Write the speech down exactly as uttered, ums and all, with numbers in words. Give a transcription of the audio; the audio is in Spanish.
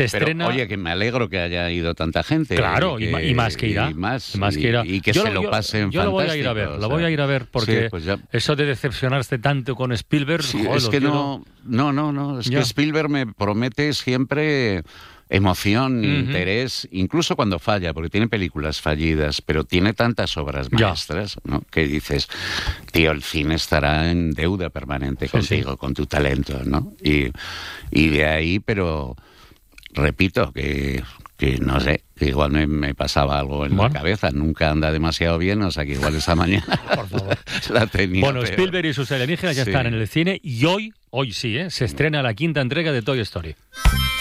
Se estrena... Pero, oye, que me alegro que haya ido tanta gente. Claro, y, y, que, y más que irá. Y, más, y, más que, irá. y, y que yo se lo, lo pasen yo, yo fantástico. lo voy a ir a ver, o lo sea, voy a ir a ver, porque sí, pues ya... eso de decepcionarse tanto con Spielberg... Sí, joder, es que quiero... no, no, no, no, es ya. que Spielberg me promete siempre... emoción, uh-huh. interés, incluso cuando falla, porque tiene películas fallidas, pero tiene tantas obras maestras, ¿no? Que dices, tío, el cine estará en deuda permanente sí, contigo, sí. con tu talento, ¿no? Y, y de ahí, pero repito, que, que no sé, que igual me, me pasaba algo en bueno. la cabeza, nunca anda demasiado bien, o sea que igual esa mañana por favor. la tenía. Bueno, peor. Spielberg y sus alienígenas ya sí. están en el cine y hoy, hoy sí, ¿eh? se estrena la quinta entrega de Toy Story.